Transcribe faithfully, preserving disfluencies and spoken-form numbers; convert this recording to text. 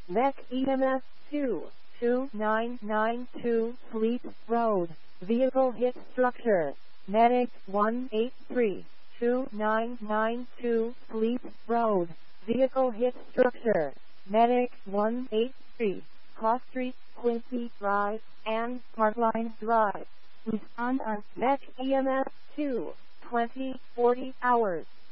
Mech E M S two two nine nine two Fleet Road. Vehicle hit structure. Medic one eight three two nine nine two Fleet Road. Vehicle hit structure. Medic one eight three Cross Street, Quincy Drive, and Parkline Drive. Respond on Mech E M S two twenty forty hours.